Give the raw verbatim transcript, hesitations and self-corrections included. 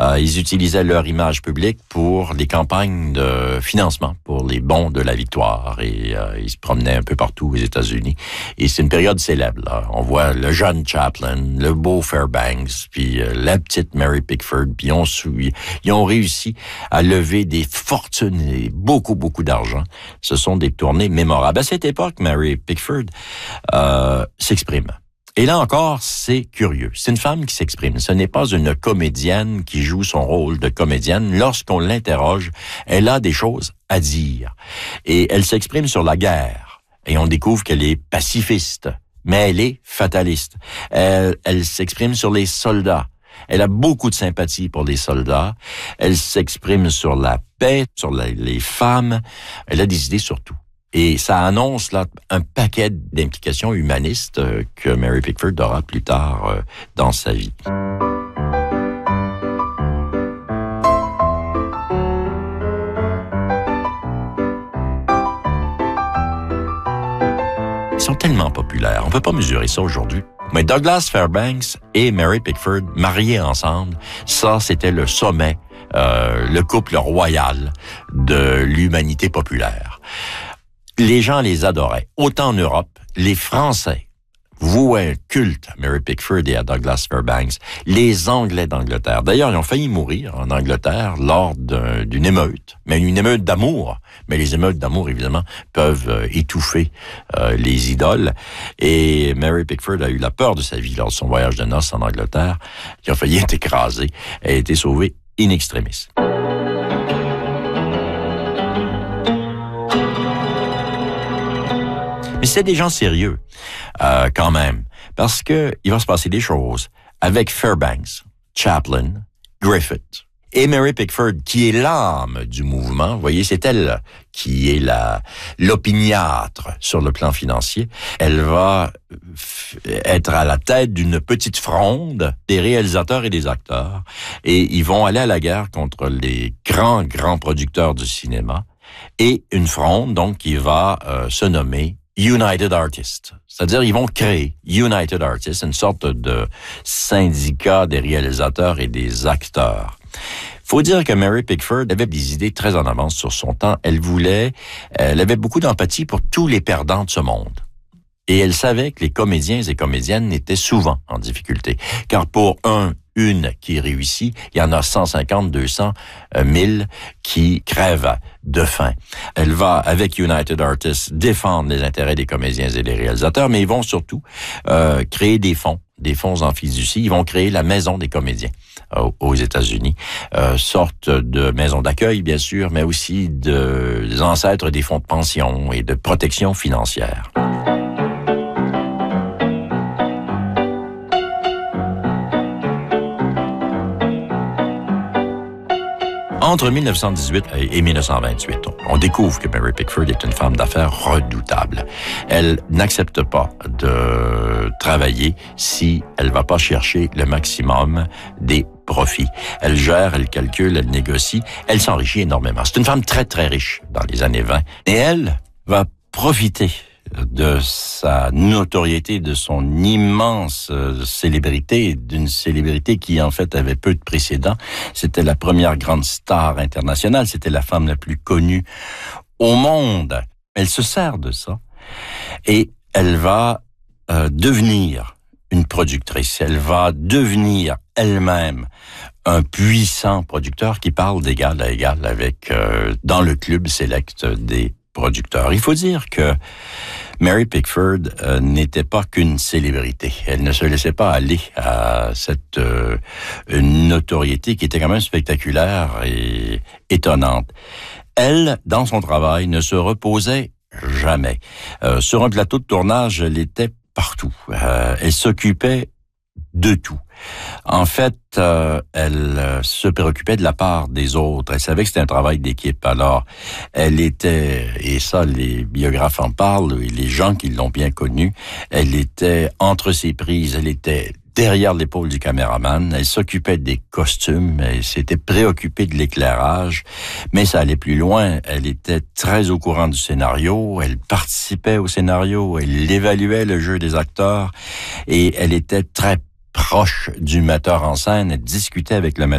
Euh, ils utilisaient leur image publique pour les campagnes de financement, pour les bons de la victoire. Et euh, ils se promenaient un peu partout aux États-Unis. Et c'est une période célèbre, là. On voit le jeune Chaplin, le beau Fairbanks, puis euh, la petite Mary Pickford. Puis ils ont, ils ont réussi à lever des fortunes et beaucoup, beaucoup d'argent. Ce sont des tournées mémorables. À cette époque, Mary Pickford euh, s'exprime. Et là encore, c'est curieux. C'est une femme qui s'exprime. Ce n'est pas une comédienne qui joue son rôle de comédienne. Lorsqu'on l'interroge, elle a des choses à dire. Et elle s'exprime sur la guerre. Et on découvre qu'elle est pacifiste, mais elle est fataliste. Elle, elle s'exprime sur les soldats. Elle a beaucoup de sympathie pour les soldats. Elle s'exprime sur la paix, sur la, les femmes. Elle a des idées sur tout. Et ça annonce là un paquet d'implications humanistes euh, que Mary Pickford aura plus tard euh, dans sa vie. Ils sont tellement populaires, on peut pas mesurer ça aujourd'hui. Mais Douglas Fairbanks et Mary Pickford mariés ensemble, ça c'était le sommet, euh, le couple royal de l'humanité populaire. Les gens les adoraient. Autant en Europe, les Français vouaient un culte à Mary Pickford et à Douglas Fairbanks. Les Anglais d'Angleterre. D'ailleurs, ils ont failli mourir en Angleterre lors d'un, d'une émeute. Mais une émeute d'amour. Mais les émeutes d'amour, évidemment, peuvent euh, étouffer euh, les idoles. Et Mary Pickford a eu la peur de sa vie lors de son voyage de noces en Angleterre. Il a failli être écrasé. Elle a été sauvée in extremis. Mais c'est des gens sérieux, euh, quand même, parce que il va se passer des choses avec Fairbanks, Chaplin, Griffith et Mary Pickford, qui est l'âme du mouvement. Vous voyez, c'est elle qui est la l'opiniâtre sur le plan financier. Elle va être à la tête d'une petite fronde des réalisateurs et des acteurs, et ils vont aller à la guerre contre les grands, grands producteurs du cinéma, et une fronde, donc, qui va euh, se nommer United Artists. C'est-à-dire, ils vont créer United Artists, une sorte de syndicat des réalisateurs et des acteurs. Faut dire que Mary Pickford avait des idées très en avance sur son temps. Elle voulait, elle avait beaucoup d'empathie pour tous les perdants de ce monde. Et elle savait que les comédiens et comédiennes étaient souvent en difficulté. Car pour un, une qui réussit, il y en a cent cinquante, deux cents, mille qui crèvent de faim. Elle va, avec United Artists, défendre les intérêts des comédiens et des réalisateurs, mais ils vont surtout euh, créer des fonds, des fonds en fiducie. Ils vont créer la Maison des comédiens euh, aux États-Unis, euh, sorte de maison d'accueil, bien sûr, mais aussi de, des ancêtres des fonds de pension et de protection financière. Entre mille neuf cent dix-huit et mille neuf cent vingt-huit, on découvre que Mary Pickford est une femme d'affaires redoutable. Elle n'accepte pas de travailler si elle va pas chercher le maximum des profits. Elle gère, elle calcule, elle négocie, elle s'enrichit énormément. C'est une femme très, très riche dans les années vingt. Et elle va profiter de sa notoriété, de son immense euh, célébrité, d'une célébrité qui en fait avait peu de précédents. C'était la première grande star internationale, c'était la femme la plus connue au monde. Elle se sert de ça et elle va euh, devenir une productrice. Elle va devenir elle-même un puissant producteur qui parle d'égal à égal avec euh, dans le club select des producteurs. Il faut dire que Mary Pickford euh, n'était pas qu'une célébrité. Elle ne se laissait pas aller à cette euh, une notoriété qui était quand même spectaculaire et étonnante. Elle, dans son travail, ne se reposait jamais. Euh, sur un plateau de tournage, elle était partout. Euh, elle s'occupait de tout. En fait, euh, elle euh, se préoccupait de la part des autres. Elle savait que c'était un travail d'équipe. Alors, elle était, et ça, les biographes en parlent, et les gens qui l'ont bien connue, elle était entre ses prises, elle était derrière l'épaule du caméraman, elle s'occupait des costumes, elle s'était préoccupée de l'éclairage, mais ça allait plus loin, elle était très au courant du scénario, elle participait au scénario, elle évaluait le jeu des acteurs, et elle était très proche du metteur en scène, elle discutait avec le metteur